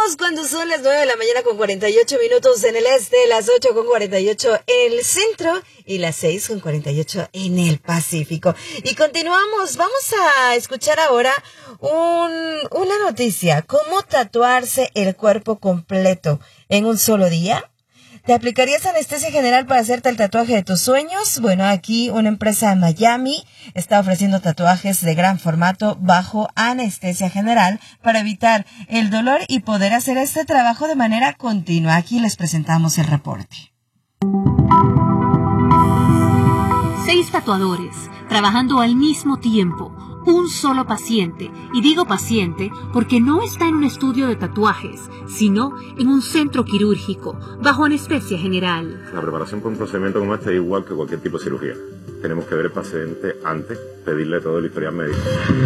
Continuamos cuando son las 9 de la mañana con 48 minutos en el este, las 8 con 48 en el centro y las 6 con 48 en el Pacífico. Y continuamos, vamos a escuchar ahora una noticia. ¿Cómo tatuarse el cuerpo completo en un solo día? ¿Te aplicarías anestesia general para hacerte el tatuaje de tus sueños? Bueno, aquí una empresa en Miami está ofreciendo tatuajes de gran formato bajo anestesia general para evitar el dolor y poder hacer este trabajo de manera continua. Aquí les presentamos el reporte. 6 tatuadores trabajando al mismo tiempo. Un solo paciente, y digo paciente porque no está en un estudio de tatuajes, sino en un centro quirúrgico, bajo anestesia general. La preparación para un procedimiento como este es igual que cualquier tipo de cirugía. Tenemos que ver al paciente antes, pedirle todo el historial médico.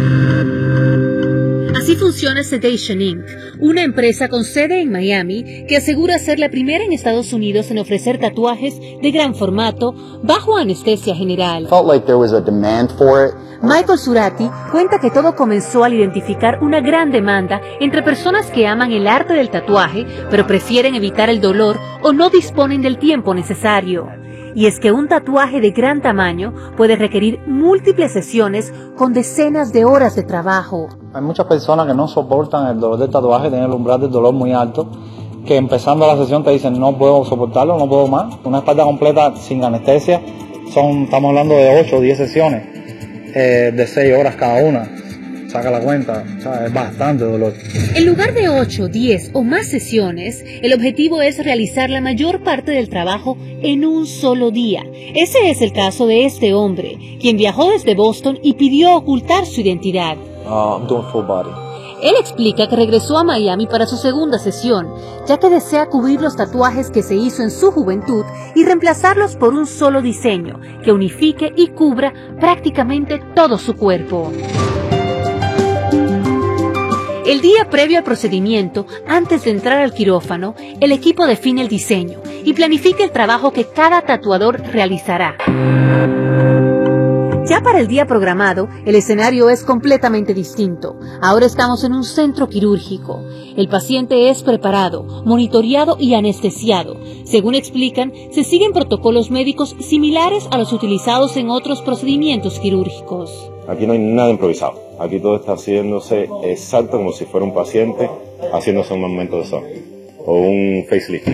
Así funciona Sedation Inc., una empresa con sede en Miami que asegura ser la primera en Estados Unidos en ofrecer tatuajes de gran formato bajo anestesia general. Michael Surati cuenta que todo comenzó al identificar una gran demanda entre personas que aman el arte del tatuaje, pero prefieren evitar el dolor o no disponen del tiempo necesario. Y es que un tatuaje de gran tamaño puede requerir múltiples sesiones con decenas de horas de trabajo. Hay muchas personas que no soportan el dolor del tatuaje, tienen el umbral del dolor muy alto, que empezando la sesión te dicen no puedo soportarlo, no puedo más. Una espalda completa sin anestesia, estamos hablando de 8 o 10 sesiones, de 6 horas cada una. Saca la cuenta, o sea, es bastante dolor. En lugar de 8, 10 o más sesiones, el objetivo es realizar la mayor parte del trabajo en un solo día. Ese es el caso de este hombre, quien viajó desde Boston y pidió ocultar su identidad. I'm doing full body. Él explica que regresó a Miami para su segunda sesión, ya que desea cubrir los tatuajes que se hizo en su juventud y reemplazarlos por un solo diseño, que unifique y cubra prácticamente todo su cuerpo. El día previo al procedimiento, antes de entrar al quirófano, el equipo define el diseño y planifica el trabajo que cada tatuador realizará. Ya para el día programado, el escenario es completamente distinto. Ahora estamos en un centro quirúrgico. El paciente es preparado, monitoreado y anestesiado. Según explican, se siguen protocolos médicos similares a los utilizados en otros procedimientos quirúrgicos. Aquí no hay nada improvisado. Aquí todo está haciéndose exacto como si fuera un paciente haciéndose un aumento de sol o un facelift.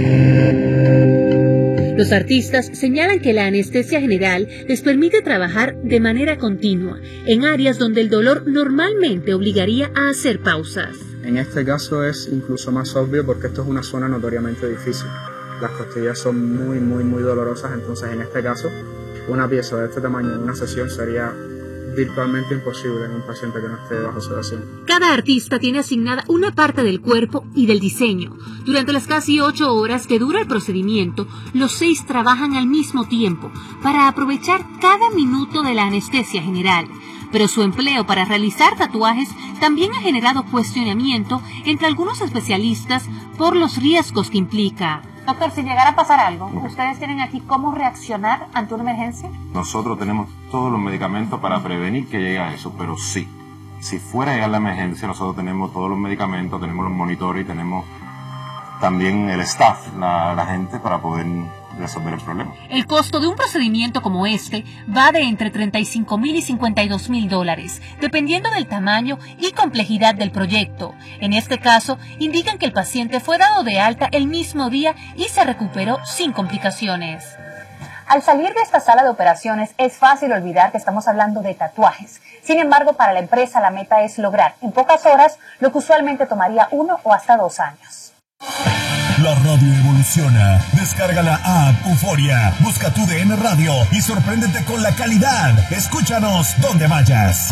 Los artistas señalan que la anestesia general les permite trabajar de manera continua en áreas donde el dolor normalmente obligaría a hacer pausas. En este caso es incluso más obvio porque esto es una zona notoriamente difícil. Las costillas son muy dolorosas, entonces en este caso una pieza de este tamaño en una sesión sería virtualmente imposible en un paciente que no esté bajo sedación. Cada artista tiene asignada una parte del cuerpo y del diseño. Durante las casi 8 horas que dura el procedimiento, los 6 trabajan al mismo tiempo para aprovechar cada minuto de la anestesia general. Pero su empleo para realizar tatuajes también ha generado cuestionamiento entre algunos especialistas por los riesgos que implica. Doctor, si llegara a pasar algo, ¿ustedes tienen aquí cómo reaccionar ante una emergencia? Nosotros tenemos todos los medicamentos para prevenir que llegue a eso, pero sí, si fuera a llegar la emergencia, nosotros tenemos todos los medicamentos, tenemos los monitores y tenemos también el staff, la gente para poder resolver el problema. El costo de un procedimiento como este va de entre $35,000 y $52,000, dependiendo del tamaño y complejidad del proyecto. En este caso, indican que el paciente fue dado de alta el mismo día y se recuperó sin complicaciones. Al salir de esta sala de operaciones es fácil olvidar que estamos hablando de tatuajes. Sin embargo, para la empresa la meta es lograr en pocas horas lo que usualmente tomaría 1 o hasta 2 años. La radio evoluciona. Descarga la app Euforia. Busca tu DN Radio y sorpréndete con la calidad. Escúchanos donde vayas.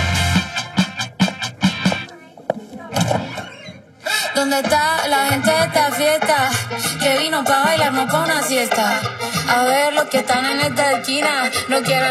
¿Dónde está la gente de esta fiesta? Que vino pa' bailar, no pa' una siesta. A ver los que están en esta esquina. No quiero